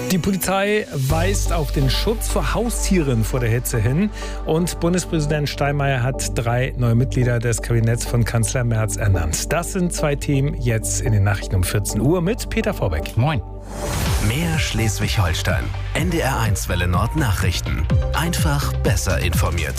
Die Polizei weist auf den Schutz vor Haustieren vor der Hitze hin und Bundespräsident Steinmeier hat 3 neue Mitglieder des Kabinetts von Kanzler Merz ernannt. Das sind 2 Themen jetzt in den Nachrichten um 14 Uhr mit Peter Vorbeck. Moin. Mehr Schleswig-Holstein. NDR1 Welle Nord Nachrichten. Einfach besser informiert.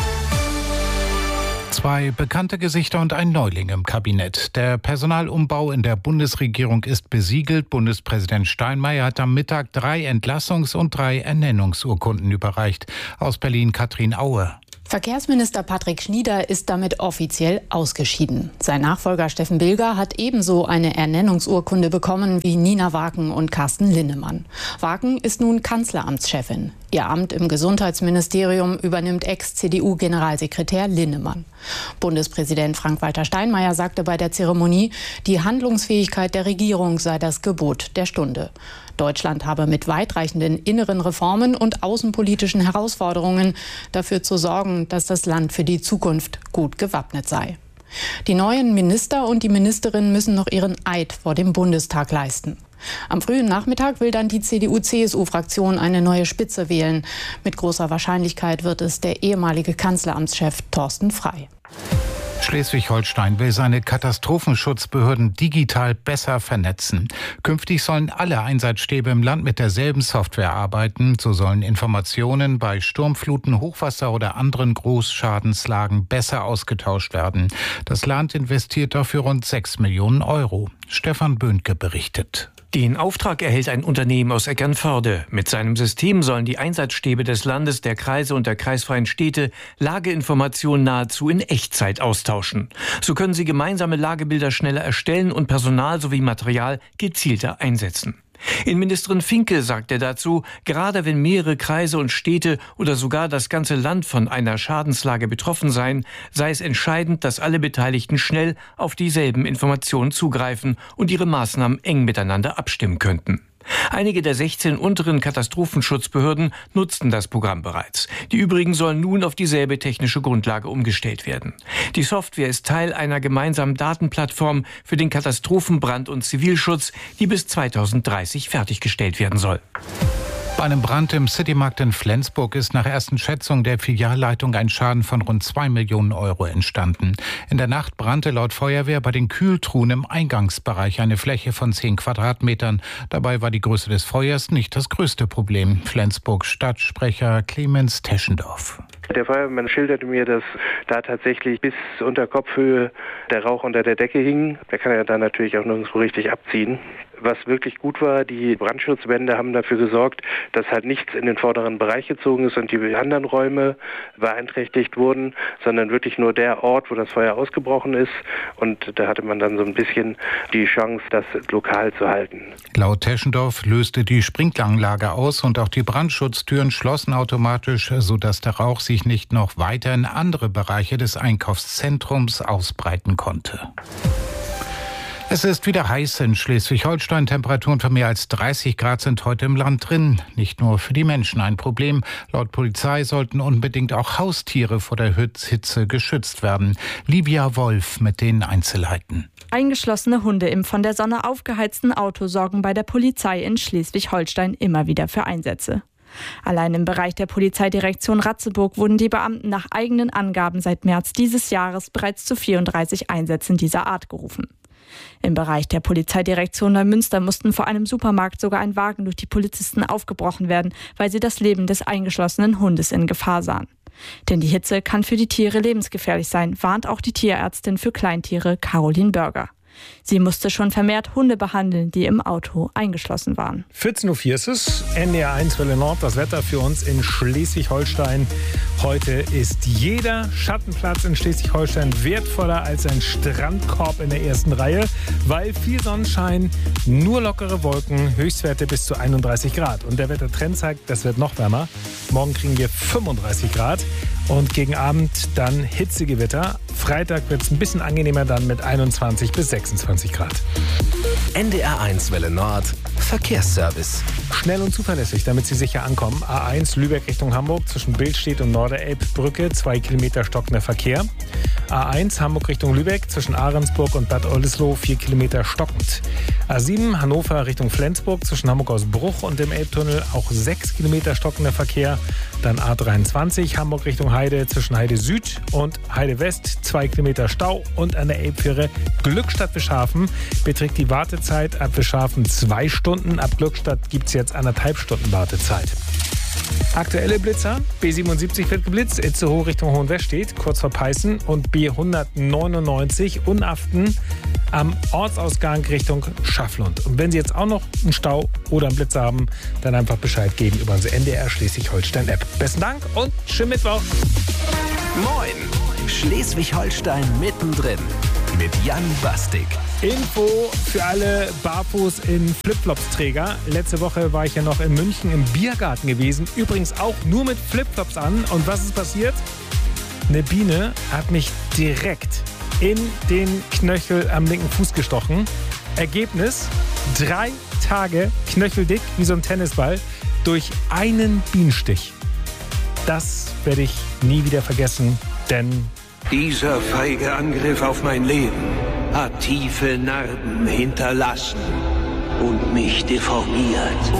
2 bekannte Gesichter und ein Neuling im Kabinett. Der Personalumbau in der Bundesregierung ist besiegelt. Bundespräsident Steinmeier hat am Mittag 3 Entlassungs- und 3 Ernennungsurkunden überreicht. Aus Berlin Katrin Aue. Verkehrsminister Patrick Schnieder ist damit offiziell ausgeschieden. Sein Nachfolger Steffen Bilger hat ebenso eine Ernennungsurkunde bekommen wie Nina Waken und Carsten Linnemann. Waken ist nun Kanzleramtschefin. Ihr Amt im Gesundheitsministerium übernimmt Ex-CDU-Generalsekretär Linnemann. Bundespräsident Frank-Walter Steinmeier sagte bei der Zeremonie, die Handlungsfähigkeit der Regierung sei das Gebot der Stunde. Deutschland habe mit weitreichenden inneren Reformen und außenpolitischen Herausforderungen dafür zu sorgen, dass das Land für die Zukunft gut gewappnet sei. Die neuen Minister und die Ministerinnen müssen noch ihren Eid vor dem Bundestag leisten. Am frühen Nachmittag will dann die CDU-CSU-Fraktion eine neue Spitze wählen. Mit großer Wahrscheinlichkeit wird es der ehemalige Kanzleramtschef Thorsten Frey. Schleswig-Holstein will seine Katastrophenschutzbehörden digital besser vernetzen. Künftig sollen alle Einsatzstäbe im Land mit derselben Software arbeiten. So sollen Informationen bei Sturmfluten, Hochwasser oder anderen Großschadenslagen besser ausgetauscht werden. Das Land investiert dafür rund 6 Millionen Euro. Stefan Böhnke berichtet. Den Auftrag erhält ein Unternehmen aus Eckernförde. Mit seinem System sollen die Einsatzstäbe des Landes, der Kreise und der kreisfreien Städte Lageinformationen nahezu in Echtzeit austauschen. So können sie gemeinsame Lagebilder schneller erstellen und Personal sowie Material gezielter einsetzen. Innenministerin Finke sagte dazu, gerade wenn mehrere Kreise und Städte oder sogar das ganze Land von einer Schadenslage betroffen seien, sei es entscheidend, dass alle Beteiligten schnell auf dieselben Informationen zugreifen und ihre Maßnahmen eng miteinander abstimmen könnten. Einige der 16 unteren Katastrophenschutzbehörden nutzten das Programm bereits. Die übrigen sollen nun auf dieselbe technische Grundlage umgestellt werden. Die Software ist Teil einer gemeinsamen Datenplattform für den Katastrophen-, Brand- und Zivilschutz, die bis 2030 fertiggestellt werden soll. Bei einem Brand im Citymarkt in Flensburg ist nach ersten Schätzungen der Filialleitung ein Schaden von rund 2 Millionen Euro entstanden. In der Nacht brannte laut Feuerwehr bei den Kühltruhen im Eingangsbereich eine Fläche von 10 Quadratmetern. Dabei war die Größe des Feuers nicht das größte Problem. Flensburgs Stadtsprecher Clemens Teschendorf. Der Feuerwehrmann schilderte mir, dass da tatsächlich bis unter Kopfhöhe der Rauch unter der Decke hing. Der kann ja dann natürlich auch nirgendwo richtig abziehen. Was wirklich gut war, die Brandschutzwände haben dafür gesorgt, dass halt nichts in den vorderen Bereich gezogen ist und die anderen Räume beeinträchtigt wurden, sondern wirklich nur der Ort, wo das Feuer ausgebrochen ist. Und da hatte man dann so ein bisschen die Chance, das lokal zu halten. Laut Teschendorf löste die Sprinkleranlage aus und auch die Brandschutztüren schlossen automatisch, sodass der Rauch sich nicht noch weiter in andere Bereiche des Einkaufszentrums ausbreiten konnte. Es ist wieder heiß in Schleswig-Holstein. Temperaturen von mehr als 30 Grad sind heute im Land drin. Nicht nur für die Menschen ein Problem. Laut Polizei sollten unbedingt auch Haustiere vor der Hitze geschützt werden. Livia Wolf mit den Einzelheiten. Eingeschlossene Hunde im von der Sonne aufgeheizten Auto sorgen bei der Polizei in Schleswig-Holstein immer wieder für Einsätze. Allein im Bereich der Polizeidirektion Ratzeburg wurden die Beamten nach eigenen Angaben seit März dieses Jahres bereits zu 34 Einsätzen dieser Art gerufen. Im Bereich der Polizeidirektion Neumünster mussten vor einem Supermarkt sogar ein Wagen durch die Polizisten aufgebrochen werden, weil sie das Leben des eingeschlossenen Hundes in Gefahr sahen. Denn die Hitze kann für die Tiere lebensgefährlich sein, warnt auch die Tierärztin für Kleintiere Caroline Börger. Sie musste schon vermehrt Hunde behandeln, die im Auto eingeschlossen waren. 14.04 Uhr ist es, NDR1 Welle Nord, das Wetter für uns in Schleswig-Holstein. Heute ist jeder Schattenplatz in Schleswig-Holstein wertvoller als ein Strandkorb in der ersten Reihe, weil viel Sonnenschein, nur lockere Wolken, Höchstwerte bis zu 31 Grad. Und der Wettertrend zeigt, das wird noch wärmer. Morgen kriegen wir 35 Grad und gegen Abend dann Hitzegewitter. Freitag wird es ein bisschen angenehmer dann mit 21 bis 26 Grad. NDR1 Welle Nord Verkehrsservice. Schnell und zuverlässig, damit Sie sicher ankommen. A1 Lübeck Richtung Hamburg zwischen Billstedt und Norderelbbrücke, 2 Kilometer stockender Verkehr. A1 Hamburg Richtung Lübeck zwischen Ahrensburg und Bad Oldesloe 4 Kilometer stockend. A7 Hannover Richtung Flensburg zwischen Hamburg-Ausbruch und dem Elbtunnel auch 6 Kilometer stockender Verkehr. Dann A23 Hamburg Richtung Heide zwischen Heide Süd und Heide West 2 Kilometer Stau und an der Elbfähre Glückstadt-Wischhafen beträgt die Wartezeit ab Wischhafen 2 Stunden. Ab Glückstadt gibt es jetzt 1,5 Stunden Wartezeit. Aktuelle Blitzer: B77 wird geblitzt, Itzehoe Richtung Hohenwestedt, kurz vor Peißen, und B199 Unaften am Ortsausgang Richtung Schafflund. Und wenn Sie jetzt auch noch einen Stau oder einen Blitzer haben, dann einfach Bescheid geben über unsere NDR Schleswig-Holstein-App. Besten Dank und schönen Mittwoch. Moin, Schleswig-Holstein mittendrin mit Jan Bastik. Info für alle Barfuß in Flipflops-Träger. Letzte Woche war ich ja noch in München im Biergarten gewesen. Übrigens auch nur mit Flipflops an. Und was ist passiert? Eine Biene hat mich direkt in den Knöchel am linken Fuß gestochen. Ergebnis: 3 Tage knöcheldick wie so ein Tennisball durch einen Bienenstich. Das werde ich nie wieder vergessen, denn dieser feige Angriff auf mein Leben hat tiefe Narben hinterlassen und mich deformiert.